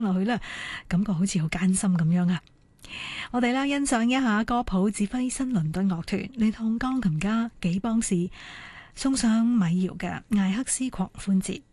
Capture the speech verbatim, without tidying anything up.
落去啦，感覺好似好艱辛咁樣啊！我哋啦欣賞一下歌普指揮新倫敦樂團，呢趟鋼琴家紀邦士送上米瑤嘅艾克斯狂歡節。